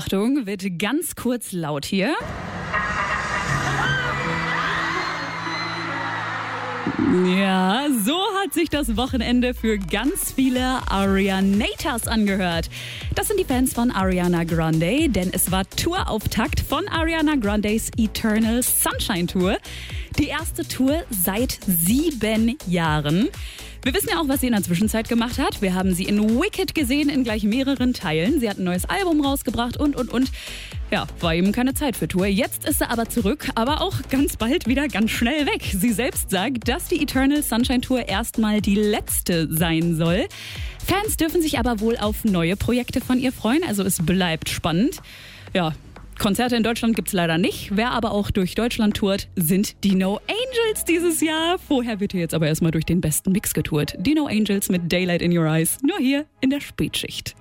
Achtung, wird ganz kurz laut hier. Ja, so hat sich das Wochenende für ganz viele Arianators angehört. Das sind die Fans von Ariana Grande, denn es war Tourauftakt von Ariana Grandes Eternal Sunshine Tour. Die erste Tour seit 7 Jahren. Wir wissen ja auch, was sie in der Zwischenzeit gemacht hat. Wir haben sie in Wicked gesehen, in gleich mehreren Teilen. Sie hat ein neues Album rausgebracht und. Ja, war eben keine Zeit für Tour. Jetzt ist sie aber zurück, aber auch ganz bald wieder ganz schnell weg. Sie selbst sagt, dass die Eternal Sunshine Tour erstmal die letzte sein soll. Fans dürfen sich aber wohl auf neue Projekte von ihr freuen, also es bleibt spannend. Ja, Konzerte in Deutschland gibt's leider nicht. Wer aber auch durch Deutschland tourt, sind die No Angels dieses Jahr. Vorher wird hier jetzt aber erstmal durch den besten Mix getourt. Die No Angels mit Daylight in Your Eyes, nur hier in der Spätschicht.